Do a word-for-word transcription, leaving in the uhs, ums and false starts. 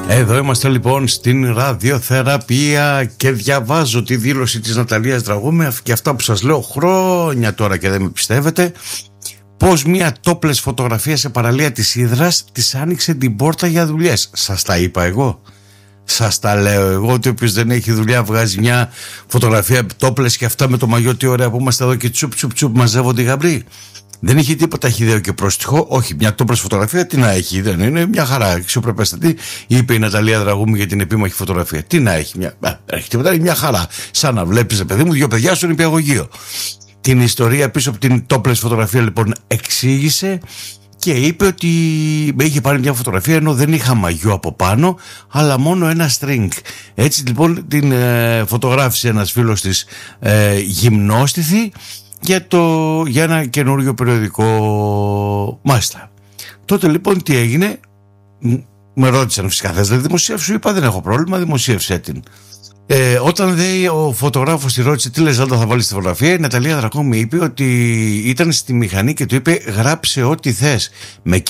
Εδώ είμαστε λοιπόν στην ραδιοθεραπεία και διαβάζω τη δήλωση της Ναταλίας Δραγούμη και αυτά που σας λέω χρόνια τώρα και δεν με πιστεύετε, πως μια τόπλες φωτογραφία σε παραλία της Ύδρας της άνοιξε την πόρτα για δουλειές. Σας τα είπα εγώ. Σας τα λέω εγώ ότι όποιος δεν έχει δουλειά βγάζει μια φωτογραφία τόπλες και αυτά με το μαγιό, τι ωραία που είμαστε εδώ και τσουπ τσουπ τσουπ μαζεύονται οι γαμπροί. Δεν είχε τίποτα χυδαίο και πρόστιχο. Όχι, μια τόπλες φωτογραφία τι να έχει, δεν είναι μια χαρά αξιοπρεπέστατη, είπε η Ναταλία Δραγούμη για την επίμαχη φωτογραφία. Τι να έχει, μια, α, έχει τίποτα, είναι μια χαρά. Σαν να βλέπεις, παιδί μου, δύο παιδιά στον νηπιαγωγείο. Την ιστορία πίσω από την τόπλες φωτογραφία λοιπόν εξήγησε και είπε ότι με είχε πάρει μια φωτογραφία ενώ δεν είχα μαγιό από πάνω, αλλά μόνο ένα string. Έτσι λοιπόν την ε, φωτογράφησε ένας φίλος της ε, γυμνόστιθη για, το, για ένα καινούριο περιοδικό. Μάλιστα. Τότε λοιπόν τι έγινε, με ρώτησαν φυσικά, θες να δημοσιεύσω, είπα δεν έχω πρόβλημα, δημοσίευσέ την. Ε, όταν δε ο φωτογράφος τη ρώτησε τι λες Ζάλτα θα βάλεις τη φωτογραφία, η Ναταλία Δραγούμη είπε ότι ήταν στη μηχανή και του είπε γράψε ό,τι θες. Με